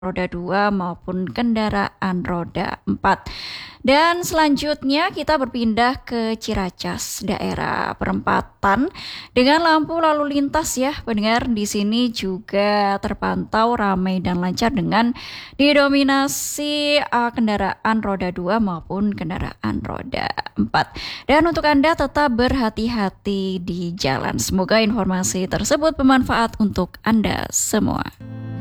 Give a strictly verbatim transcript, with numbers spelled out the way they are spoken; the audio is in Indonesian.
roda dua maupun kendaraan roda empat. Dan selanjutnya kita berpindah ke Ciracas, daerah perempatan dengan lampu lalu lintas ya pendengar. Di sini juga terpantau ramai dan lancar dengan didominasi uh, kendaraan roda dua maupun kendaraan roda empat. Dan untuk Anda tetap berhati-hati di jalan. Semoga informasi tersebut bermanfaat untuk Anda semua.